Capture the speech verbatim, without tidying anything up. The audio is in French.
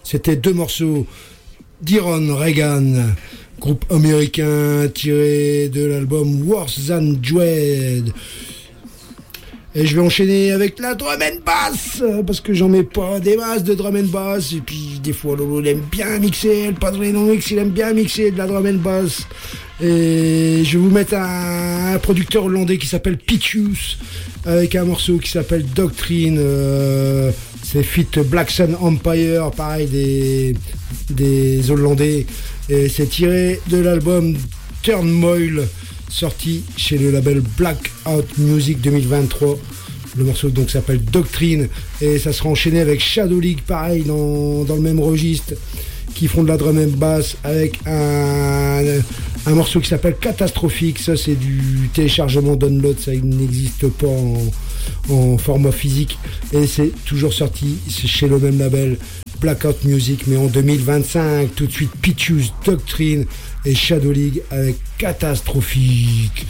C'était deux morceaux d'Iron Reagan, groupe américain tiré de l'album Worse Than Dread. Et je vais enchaîner avec la drum and bass, parce que j'en mets pas des masses de drum and bass. Et puis des fois Lolo il aime bien mixer, le Padre Mix il aime bien mixer de la drum and bass. Et je vais vous mettre un, un producteur hollandais qui s'appelle Picus, avec un morceau qui s'appelle Doctrine. Euh, c'est fit Black Sun Empire, pareil des, des Hollandais. Et c'est tiré de l'album Turmoil, sorti chez le label Blackout Music deux mille vingt-trois. Le morceau donc s'appelle Doctrine et ça sera enchaîné avec Shadow League, pareil dans, dans le même registre, qui font de la drum and bass avec un, un morceau qui s'appelle Catastrophique. Ça c'est du téléchargement download, ça il n'existe pas en, en format physique et c'est toujours sorti chez le même label Blackout Music mais en deux mille vingt-cinq. Tout de suite Picus, Doctrine et Shadow League avec Catastrophique.